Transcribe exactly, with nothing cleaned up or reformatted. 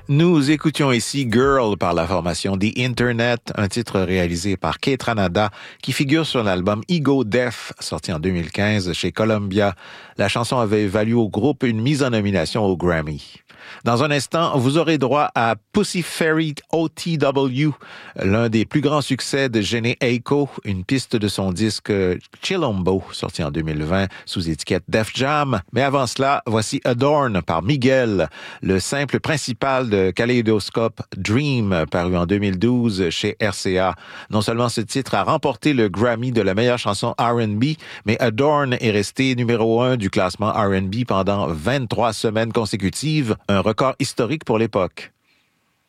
Nous écoutions ici Girl par la formation The Internet, un titre réalisé par Kate Ranada qui figure sur l'album Ego Death, sorti en deux mille quinze chez Columbia. La chanson avait valu au groupe une mise en nomination au Grammy. Dans un instant, vous aurez droit à Pussy Fairy O T W, l'un des plus grands succès de Jhené Aiko, une piste de son disque Chilombo, sorti en deux mille vingt sous étiquette Def Jam. Mais avant cela, voici Adorn par Miguel, le simple principal de Kaleidoscope Dream, paru en deux mille douze chez R C A. Non seulement ce titre a remporté le Grammy de la meilleure chanson R and B, mais Adorn est resté numéro un du classement R and B pendant vingt-trois semaines consécutives, un record historique pour l'époque.